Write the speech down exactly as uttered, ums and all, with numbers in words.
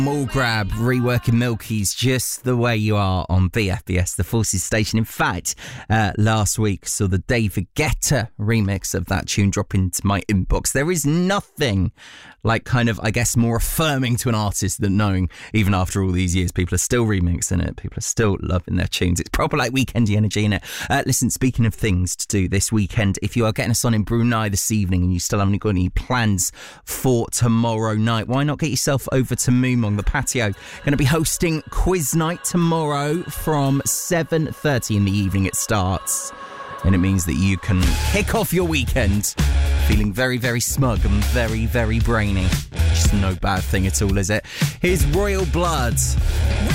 Mall Grab, reworking Milky's Just the Way You Are on B F B S, the Forces station. In fact, uh, last week saw the David Guetta remix of that tune drop into my inbox. There is nothing like kind of, I guess, more affirming to an artist than knowing, even after all these years, people are still remixing it. People are still loving their tunes. It's proper like weekendy energy in it. Uh, listen, speaking of things to do this weekend, if you are getting us on in Brunei this evening and you still haven't got any plans for tomorrow night, why not get yourself over to Moomong, the patio? Going to be hosting quiz night tomorrow from seven thirty in the evening it starts. And it means that you can kick off your weekend feeling very, very smug and very, very brainy. Just no bad thing at all, is it? Here's Royal Blood.